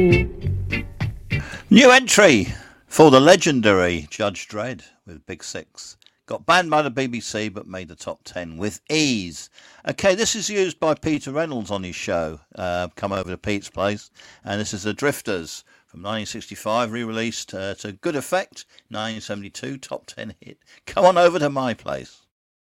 New entry for the legendary Judge Dredd with Big Six. Got banned by the BBC but made the top 10 with ease. Okay, this is used by Peter Reynolds on his show, Come Over to Pete's Place. And this is The Drifters from 1965, re-released to good effect, 1972, top 10 hit. Come on over to my place.